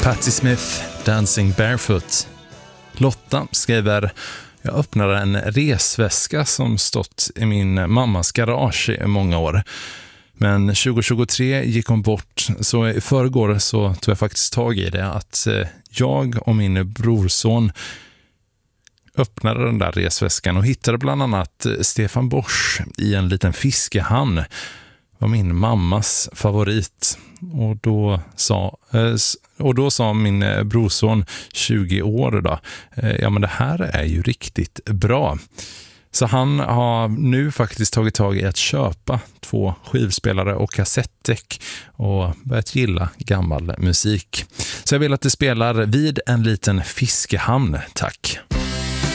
Patti Smith, Dancing Barefoot. Lotta skriver: jag öppnade en resväska som stått i min mammas garage i många år. Men 2023 gick hon bort, så i förrgår så tog jag faktiskt tag i det att jag och min brorson öppnade den där resväskan och hittade bland annat Stefan Borsch i en liten fiskehamn. Det var min mammas favorit. Och då sa min brorson, 20 år då, ja men det här är ju riktigt bra. Så han har nu faktiskt tagit tag i att köpa 2 skivspelare och kassettdäck och börjat gilla gammal musik. Så jag vill att det spelar vid en liten fiskehamn, tack.